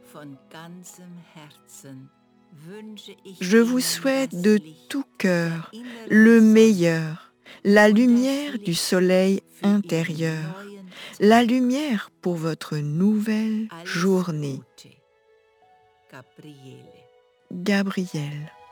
Je vous souhaite de tout cœur le meilleur, la lumière du soleil intérieur, la lumière pour votre nouvelle journée. Gabrielle.